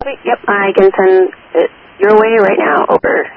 Yep, I can send it your way right now over.